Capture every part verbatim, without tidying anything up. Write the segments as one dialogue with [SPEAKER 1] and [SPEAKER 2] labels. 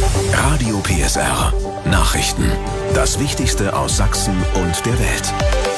[SPEAKER 1] Radio P S R. Nachrichten. Das Wichtigste aus Sachsen und der Welt.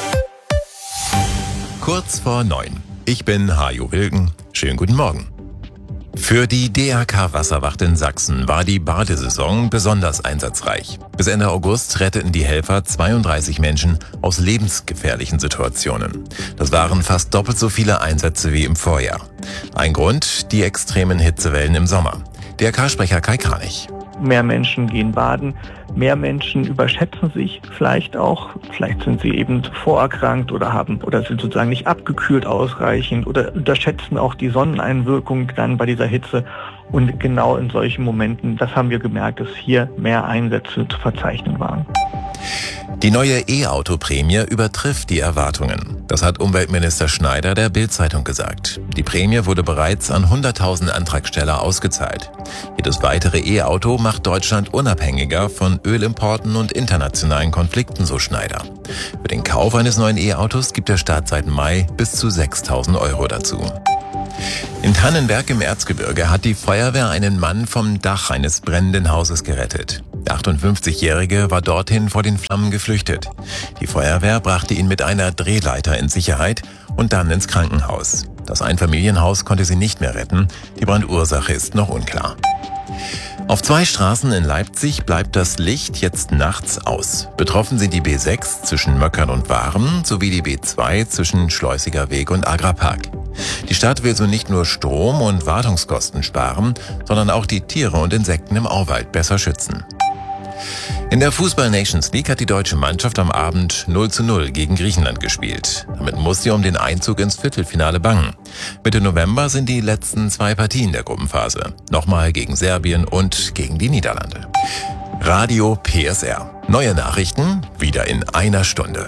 [SPEAKER 2] Kurz vor neun. Ich bin Hajo Wilken. Schönen guten Morgen. Für die D R K-Wasserwacht in Sachsen war die Badesaison besonders einsatzreich. Bis Ende August retteten die Helfer zweiunddreißig Menschen aus lebensgefährlichen Situationen. Das waren fast doppelt so viele Einsätze wie im Vorjahr. Ein Grund: die extremen Hitzewellen im Sommer. D R K-Sprecher Kai Kranich.
[SPEAKER 3] Mehr Menschen gehen baden, mehr Menschen überschätzen sich vielleicht auch. Vielleicht sind sie eben vorerkrankt oder haben oder sind sozusagen nicht abgekühlt ausreichend oder unterschätzen auch die Sonneneinwirkung dann bei dieser Hitze. Und genau in solchen Momenten, das haben wir gemerkt, dass hier mehr Einsätze zu verzeichnen waren.
[SPEAKER 2] Die neue E-Auto-Prämie übertrifft die Erwartungen. Das hat Umweltminister Schneider der Bild-Zeitung gesagt. Die Prämie wurde bereits an hunderttausend Antragsteller ausgezahlt. Jedes weitere E-Auto macht Deutschland unabhängiger von Ölimporten und internationalen Konflikten, so Schneider. Für den Kauf eines neuen E-Autos gibt der Staat seit Mai bis zu sechstausend Euro dazu. In Tannenberg im Erzgebirge hat die Feuerwehr einen Mann vom Dach eines brennenden Hauses gerettet. Der achtundfünfzigjährige war dorthin vor den Flammen geflüchtet. Die Feuerwehr brachte ihn mit einer Drehleiter in Sicherheit und dann ins Krankenhaus. Das Einfamilienhaus konnte sie nicht mehr retten. Die Brandursache ist noch unklar. Auf zwei Straßen in Leipzig bleibt das Licht jetzt nachts aus. Betroffen sind die B sechs zwischen Möckern und Waren sowie die B zwei zwischen Schleusiger Weg und Agrarpark. Die Stadt will so nicht nur Strom- und Wartungskosten sparen, sondern auch die Tiere und Insekten im Auwald besser schützen. In der Fußball-Nations League hat die deutsche Mannschaft am Abend null zu null gegen Griechenland gespielt. Damit muss sie um den Einzug ins Viertelfinale bangen. Mitte November sind die letzten zwei Partien der Gruppenphase. Nochmal gegen Serbien und gegen die Niederlande. Radio P S R. Neue Nachrichten wieder in einer Stunde.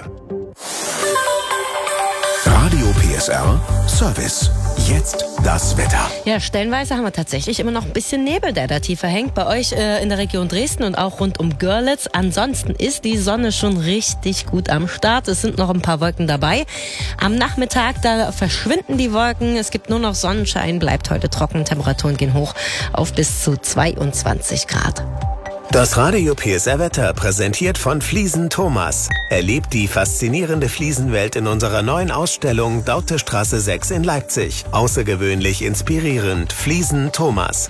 [SPEAKER 1] Radio P S R Service. Jetzt das Wetter.
[SPEAKER 4] Ja, stellenweise haben wir tatsächlich immer noch ein bisschen Nebel, der da tiefer hängt. Bei euch äh, in der Region Dresden und auch rund um Görlitz. Ansonsten ist die Sonne schon richtig gut am Start. Es sind noch ein paar Wolken dabei. Am Nachmittag, da verschwinden die Wolken. Es gibt nur noch Sonnenschein, bleibt heute trocken. Temperaturen gehen hoch auf bis zu zweiundzwanzig Grad.
[SPEAKER 5] Das Radio P S R Wetter präsentiert von Fliesen Thomas. Erlebt die faszinierende Fliesenwelt in unserer neuen Ausstellung Dautestraße sechs in Leipzig. Außergewöhnlich inspirierend. Fliesen Thomas.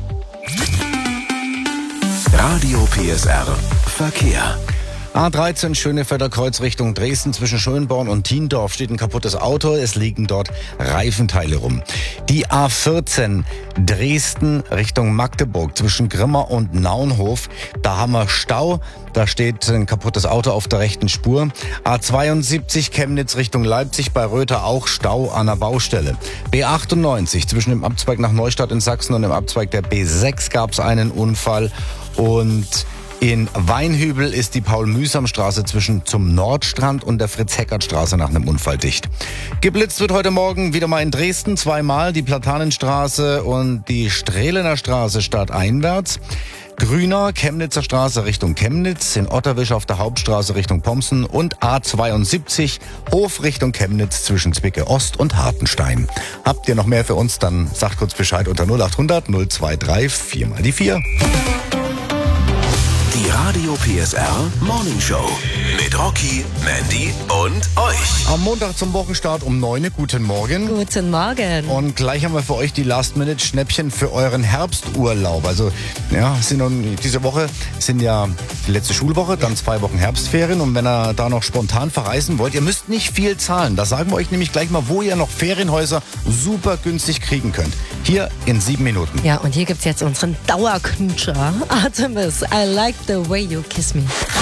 [SPEAKER 1] Radio P S R Verkehr.
[SPEAKER 6] A dreizehn Schönefelder Kreuz Richtung Dresden zwischen Schönborn und Thiendorf steht ein kaputtes Auto. Es liegen dort Reifenteile rum. Die A vierzehn Dresden Richtung Magdeburg zwischen Grimma und Naunhof. Da haben wir Stau. Da steht ein kaputtes Auto auf der rechten Spur. A zweiundsiebzig Chemnitz Richtung Leipzig bei Röther auch Stau an der Baustelle. B achtundneunzig zwischen dem Abzweig nach Neustadt in Sachsen und dem Abzweig der B sechs gab es einen Unfall. Und in Weinhübel ist die Paul-Mühsam-Straße zwischen zum Nordstrand und der Fritz-Heckert-Straße nach einem Unfall dicht. Geblitzt wird heute Morgen wieder mal in Dresden zweimal, die Platanenstraße und die Strehlener Straße stadteinwärts. Grüner, Chemnitzer Straße Richtung Chemnitz, in Otterwisch auf der Hauptstraße Richtung Pomsen und A zweiundsiebzig Hof Richtung Chemnitz zwischen Zwickau Ost und Hartenstein. Habt ihr noch mehr für uns, dann sagt kurz Bescheid unter null achthundert null zweiunddreißig vier mal die vier.
[SPEAKER 1] Die Radio P S R Morning Show mit Rocky, Mandy und euch.
[SPEAKER 6] Am Montag zum Wochenstart um neun. Guten Morgen.
[SPEAKER 4] Guten Morgen.
[SPEAKER 6] Und gleich haben wir für euch die Last-Minute-Schnäppchen für euren Herbsturlaub. Also ja, sind nun, diese Woche sind ja die letzte Schulwoche, dann zwei Wochen Herbstferien. Und wenn ihr da noch spontan verreisen wollt, ihr müsst nicht viel zahlen. Da sagen wir euch nämlich gleich mal, wo ihr noch Ferienhäuser super günstig kriegen könnt. Hier in sieben Minuten.
[SPEAKER 4] Ja, und hier gibt's jetzt unseren Dauerknutscher. Artemis, I like the way you kiss me.